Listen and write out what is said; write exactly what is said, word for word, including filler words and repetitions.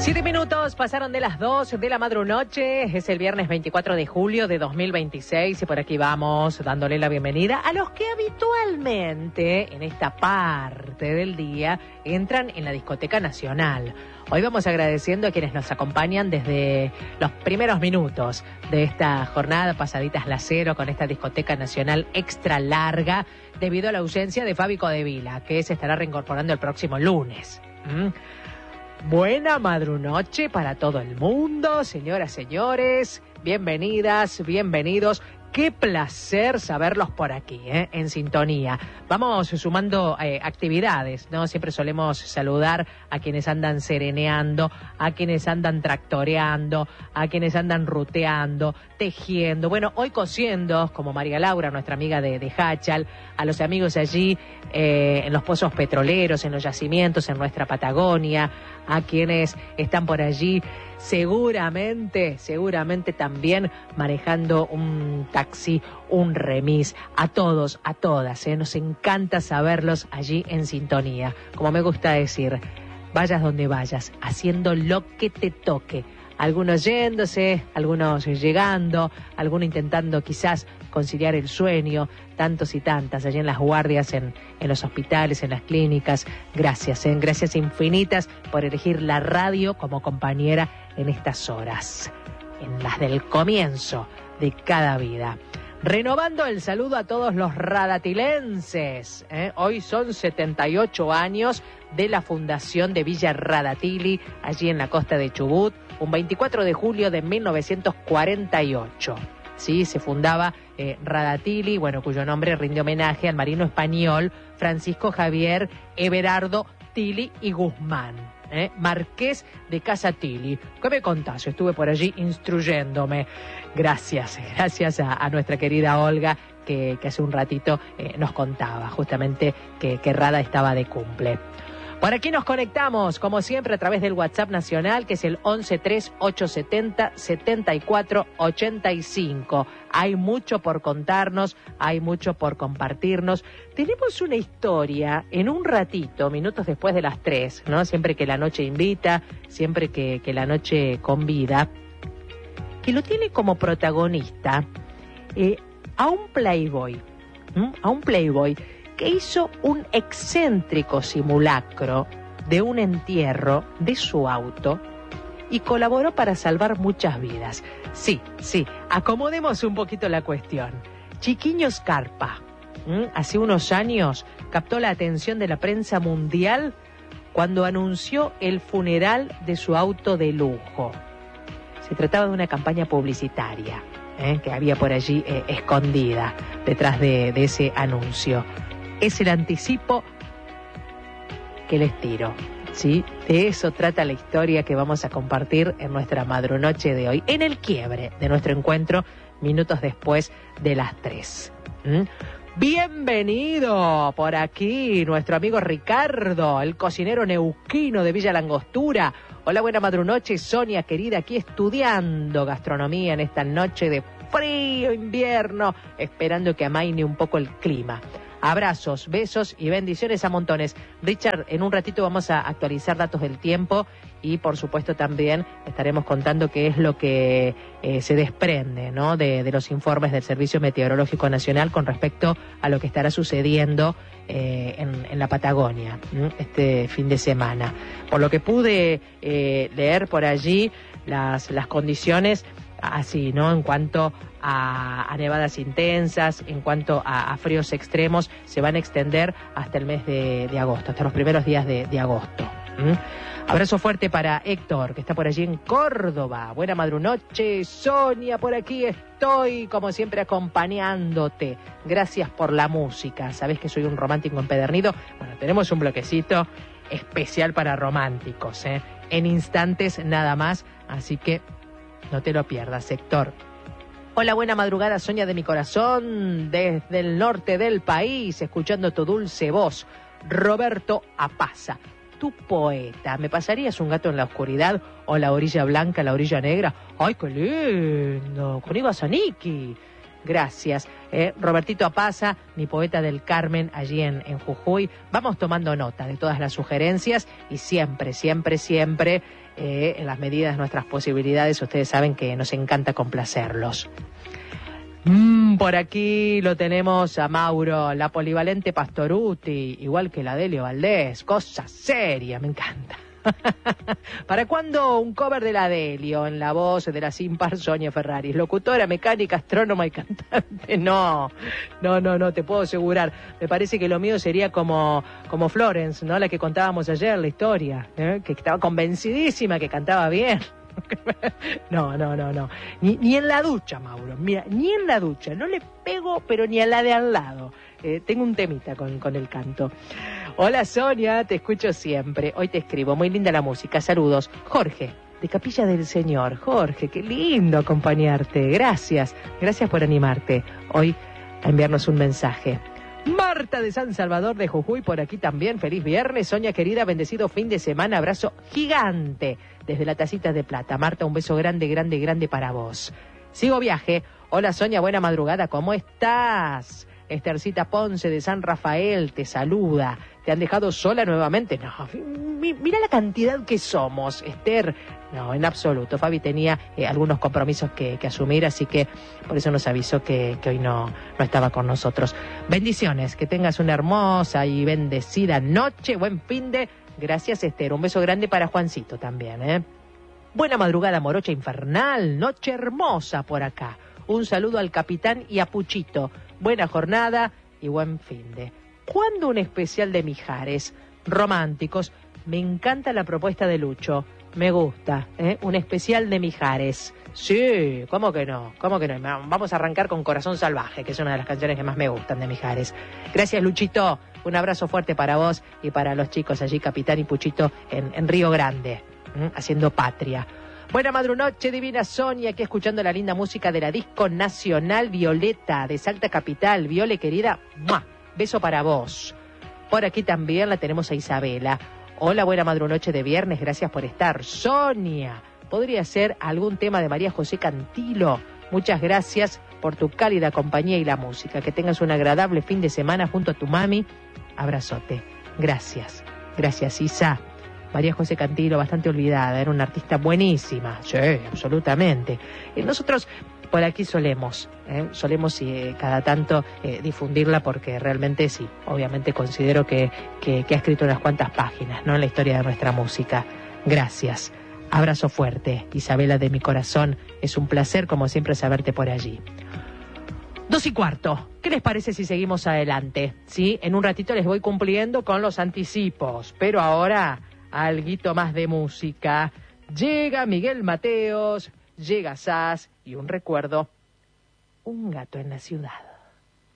Siete minutos pasaron de las dos de la madrunoche. Es el viernes veinticuatro de julio de dos mil veintiséis y por aquí vamos dándole la bienvenida a los que habitualmente en esta parte del día entran en la Discoteca Nacional. Hoy vamos agradeciendo a quienes nos acompañan desde los primeros minutos de esta jornada, pasaditas las cero, con esta Discoteca Nacional extra larga, debido a la ausencia de Fabi Codevila, que se estará reincorporando el próximo lunes. ¿Mm? Buena madrunoche para todo el mundo, señoras, señores, bienvenidas, bienvenidos. Qué placer saberlos por aquí, ¿eh? En sintonía. Vamos sumando eh, actividades, ¿no? Siempre solemos saludar a quienes andan sereneando, a quienes andan tractoreando, a quienes andan ruteando, tejiendo. Bueno, hoy cosiendo, como María Laura, nuestra amiga de, de Hachal, a los amigos allí eh, en los pozos petroleros, en los yacimientos, en nuestra Patagonia, a quienes están por allí seguramente, seguramente también manejando un taxi, un remis, a todos, a todas, ¿eh? Nos encanta saberlos allí en sintonía. Como me gusta decir, vayas donde vayas, haciendo lo que te toque. Algunos yéndose, algunos llegando, algunos intentando quizás conciliar el sueño, tantos y tantas, allí en las guardias, en, en los hospitales, en las clínicas. Gracias, ¿eh? Gracias infinitas por elegir la radio como compañera en estas horas, en las del comienzo de cada vida. Renovando el saludo a todos los radatilenses, ¿eh? Hoy son setenta y ocho años de la fundación de Villa Radatili, allí en la costa de Chubut, un veinticuatro de julio de mil novecientos cuarenta y ocho. Sí, se fundaba eh, Radatili, bueno, cuyo nombre rinde homenaje al marino español Francisco Javier Everardo Tili y Guzmán, ¿eh? Marqués de Casa Tili. ¿Qué me contás? Estuve por allí instruyéndome. Gracias, gracias a, a nuestra querida Olga, que, que hace un ratito eh, nos contaba justamente que, que Rada estaba de cumple. Por aquí nos conectamos, como siempre, a través del WhatsApp nacional, que es el once tres ocho setenta setenta y cuatro ochenta y cinco. Hay mucho por contarnos, hay mucho por compartirnos. Tenemos una historia en un ratito, minutos después de las tres, ¿no? Siempre que la noche invita, siempre que, que la noche convida, que lo tiene como protagonista eh, a un playboy, ¿m? a un playboy que hizo un excéntrico simulacro de un entierro de su auto y colaboró para salvar muchas vidas. Sí, sí, acomodemos un poquito la cuestión. Chiquiño Scarpa, ¿m? hace unos años captó la atención de la prensa mundial cuando anunció el funeral de su auto de lujo. Se trataba de una campaña publicitaria ¿eh? que había por allí eh, escondida detrás de, de ese anuncio. Es el anticipo que les tiro, ¿sí? De eso trata la historia que vamos a compartir en nuestra madrunoche de hoy, en el quiebre de nuestro encuentro, minutos después de las tres. ¿Mm? Bienvenido por aquí nuestro amigo Ricardo, el cocinero neuquino de Villa Langostura. Hola, buena madrunoche, Sonia querida, aquí estudiando gastronomía en esta noche de frío invierno, esperando que amaine un poco el clima. Abrazos, besos y bendiciones a montones. Richard, en un ratito vamos a actualizar datos del tiempo y por supuesto también estaremos contando qué es lo que eh, se desprende, ¿no? de, de los informes del Servicio Meteorológico Nacional con respecto a lo que estará sucediendo eh, en, en la Patagonia ¿sí? este fin de semana. Por lo que pude eh, leer por allí, las, las condiciones así, ¿no? En cuanto a, a nevadas intensas, en cuanto a, a fríos extremos, se van a extender hasta el mes de, de agosto, hasta los primeros días de, de agosto. ¿Mm? Abrazo fuerte para Héctor, que está por allí en Córdoba. Buena madrunoche, Sonia, por aquí estoy, como siempre, acompañándote. Gracias por la música. Sabés que soy un romántico empedernido. Bueno, tenemos un bloquecito especial para románticos, ¿eh? En instantes nada más, así que no te lo pierdas, Héctor. Hola, buena madrugada, Sonia de mi corazón, desde el norte del país, escuchando tu dulce voz. Roberto Apaza, tu poeta. ¿Me pasarías un gato en la oscuridad o la orilla blanca, la orilla negra? ¡Ay, qué lindo! Con Iba Zanicki. Gracias. Eh, Robertito Apaza, mi poeta del Carmen, allí en, en Jujuy. Vamos tomando nota de todas las sugerencias y siempre, siempre, siempre, eh, en las medidas de nuestras posibilidades, ustedes saben que nos encanta complacerlos. Mm, por aquí lo tenemos a Mauro, la polivalente Pastoruti, igual que la Delio Valdés, cosa seria, me encanta. ¿Para cuándo un cover de la Delio en la voz de la sin par Sonia Ferrari? Locutora, mecánica, astrónoma y cantante. No, no, no, no, te puedo asegurar. Me parece que lo mío sería como, como Florence, ¿no? La que contábamos ayer, la historia, ¿eh? Que estaba convencidísima que cantaba bien. No, no, no, no. Ni, ni en la ducha, Mauro. Mira, ni en la ducha. No le pego, pero ni a la de al lado. Eh, tengo un temita con, con el canto. Hola, Sonia, te escucho siempre. Hoy te escribo. Muy linda la música. Saludos. Jorge, de Capilla del Señor. Jorge, qué lindo acompañarte. Gracias. Gracias por animarte hoy a enviarnos un mensaje. Marta de San Salvador de Jujuy, por aquí también. Feliz viernes, Sonia querida, bendecido fin de semana. Abrazo gigante desde la Tacita de Plata. Marta, un beso grande, grande, grande para vos. Sigo viaje. Hola, Sonia, buena madrugada, ¿cómo estás? Estercita Ponce de San Rafael te saluda. ¿Te han dejado sola nuevamente? No, mi, mira la cantidad que somos, Esther. No, en absoluto. Fabi tenía eh, algunos compromisos que, que asumir, así que por eso nos avisó que, que hoy no, no estaba con nosotros. Bendiciones, que tengas una hermosa y bendecida noche, buen fin de... Gracias, Esther. Un beso grande para Juancito también, ¿eh? Buena madrugada, morocha infernal, noche hermosa por acá. Un saludo al capitán y a Puchito. Buena jornada y buen fin de... ¿Cuándo un especial de Mijares? Románticos. Me encanta la propuesta de Lucho. Me gusta, ¿eh? Un especial de Mijares. Sí, ¿cómo que no? ¿Cómo que no? Vamos a arrancar con Corazón Salvaje, que es una de las canciones que más me gustan de Mijares. Gracias, Luchito. Un abrazo fuerte para vos y para los chicos allí, Capitán y Puchito, en, en Río Grande, ¿eh? Haciendo patria. Buena madrunoche, divina Sonia, aquí escuchando la linda música de la Disco Nacional Violeta de Salta Capital. Viole, querida, ¡mua! Beso para vos. Por aquí también la tenemos a Isabela. Hola, buena madrunoche de viernes, gracias por estar. Sonia, ¿podría ser algún tema de María José Cantilo? Muchas gracias por tu cálida compañía y la música. Que tengas un agradable fin de semana junto a tu mami. Abrazote. Gracias. Gracias, Isa. María José Cantilo, bastante olvidada, era una artista buenísima. Sí, absolutamente. Y nosotros por aquí solemos, ¿eh? solemos eh, cada tanto eh, difundirla porque realmente sí, obviamente considero que, que, que ha escrito unas cuantas páginas, ¿no?, en la historia de nuestra música. Gracias. Abrazo fuerte, Isabela de mi corazón. Es un placer, como siempre, saberte por allí. Dos y cuarto. ¿Qué les parece si seguimos adelante? Sí, en un ratito les voy cumpliendo con los anticipos, pero ahora alguito más de música. Llega Miguel Mateos, llega Sass y un recuerdo, Un gato en la ciudad.